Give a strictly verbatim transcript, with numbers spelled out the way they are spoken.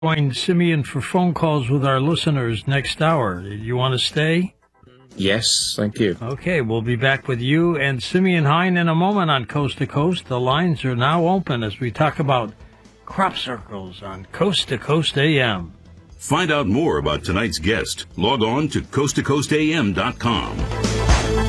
Join Simeon for phone calls with our listeners next hour. You want to stay? Yes, thank you. Okay, we'll be back with you and Simeon Hein in a moment on Coast to Coast. The lines are now open as we talk about crop circles on Coast to Coast A M. Find out more about tonight's guest. Log on to coast to coast a m dot com.